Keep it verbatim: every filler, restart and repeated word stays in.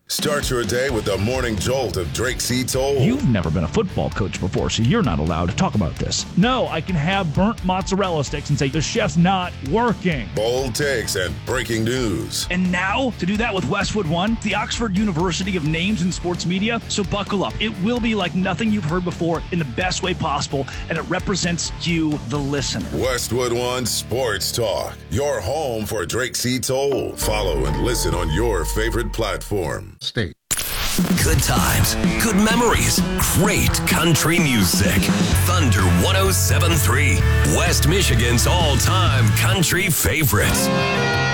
Start your day with the morning jolt of Drake C. Toll. You've never been a football coach before, so you're not allowed to talk about this. No, I can have burnt mozzarella sticks and say the chef's not working. Bold takes and breaking news. And now, to do that with Westwood One, the Oxford University of names in sports media. So buckle up. It will be like nothing you've heard before in the best way possible, and it represents you, the listener. Westwood One Sports Talk, your home for Drake C. Toll. Follow and listen on your favorite platform. State. Good times, good memories, great country music. Thunder one oh seven point three, West Michigan's all-time country favorites.